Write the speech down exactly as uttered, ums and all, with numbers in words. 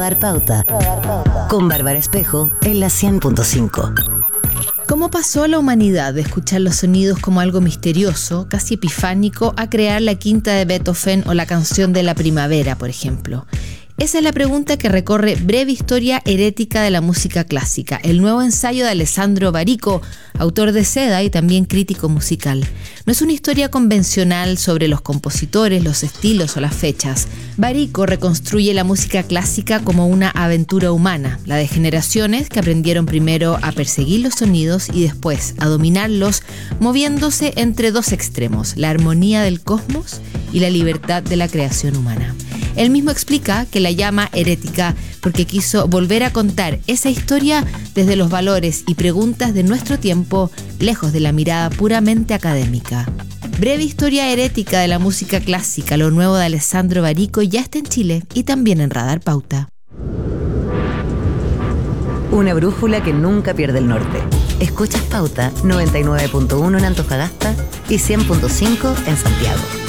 Radar Pauta, con Bárbara Espejo en la cien punto cinco. ¿Cómo pasó a la humanidad de escuchar los sonidos como algo misterioso, casi epifánico, a crear la quinta de Beethoven o la canción de la primavera, por ejemplo? Esa es la pregunta que recorre Breve Historia Herética de la Música Clásica, el nuevo ensayo de Alessandro Barico, autor de Seda y también crítico musical. No es una historia convencional sobre los compositores, los estilos o las fechas. Barico reconstruye la música clásica como una aventura humana, la de generaciones que aprendieron primero a perseguir los sonidos y después a dominarlos, moviéndose entre dos extremos, la armonía del cosmos y la libertad de la creación humana. Él mismo explica que la llama herética porque quiso volver a contar esa historia desde los valores y preguntas de nuestro tiempo, lejos de la mirada puramente académica. Breve Historia Herética de la Música Clásica, lo nuevo de Alessandro Barico, ya está en Chile y también en Radar Pauta. Una brújula que nunca pierde el norte. Escuchas Pauta noventa y nueve punto uno en Antofagasta y cien punto cinco en Santiago.